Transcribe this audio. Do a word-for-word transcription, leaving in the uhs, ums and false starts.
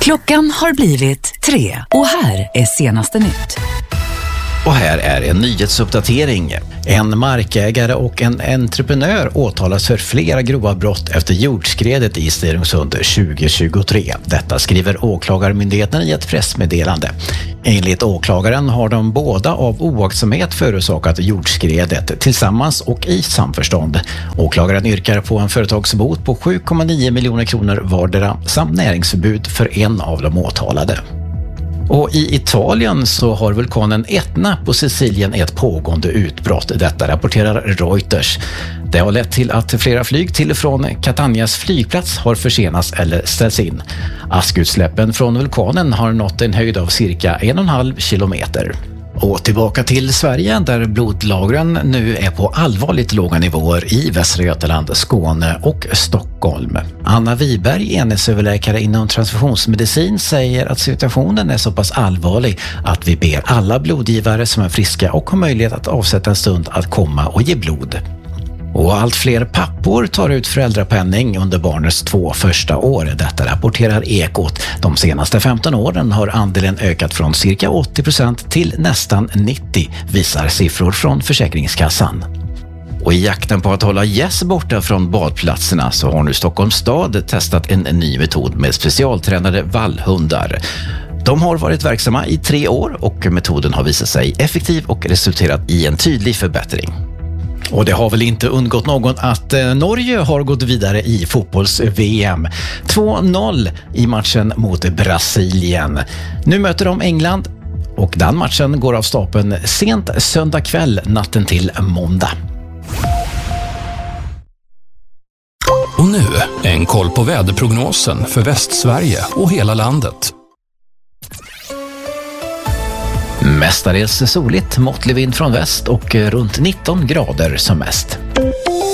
Klockan har blivit tre och här är senaste nytt. Och här är en nyhetsuppdatering. En markägare och en entreprenör åtalas för flera grova brott efter jordskredet i Stenungsund tjugo tjugotre. Detta skriver åklagarmyndigheten i ett pressmeddelande. Enligt åklagaren har de båda av oaktsamhet förorsakat jordskredet tillsammans och i samförstånd. Åklagaren yrkar på en företagsbot på sju komma nio miljoner kronor vardera samt näringsförbud för en av de åtalade. Och i Italien så har vulkanen Etna på Sicilien ett pågående utbrott. Detta rapporterar Reuters. Det har lett till att flera flyg till och från Catanias flygplats har försenats eller ställts in. Askutsläppen från vulkanen har nått en höjd av cirka en och en halv kilometer. Och tillbaka till Sverige där blodlagren nu är på allvarligt låga nivåer i Västra Götaland, Skåne och Stockholm. Anna Wiberg, enhetsöverläkare inom transfusionsmedicin, säger att situationen är så pass allvarlig att vi ber alla blodgivare som är friska och har möjlighet att avsätta en stund att komma och ge blod. Och allt fler pappor tar ut föräldrapenning under barnets två första år. Detta rapporterar Ekot. De senaste femton åren har andelen ökat från cirka åttio procent till nästan nittio, visar siffror från Försäkringskassan. Och i jakten på att hålla gäss borta från badplatserna så har nu Stockholms stad testat en ny metod med specialtränade vallhundar. De har varit verksamma i tre år och metoden har visat sig effektiv och resulterat i en tydlig förbättring. Och det har väl inte undgått någon att Norge har gått vidare i fotbolls-V M. två noll i matchen mot Brasilien. Nu möter de England och den matchen går av stapeln sent söndag kväll natten till måndag. Och nu en koll på väderprognosen för Västsverige och hela landet. Mestadels soligt, måttlig vind från väst och runt nitton grader som mest.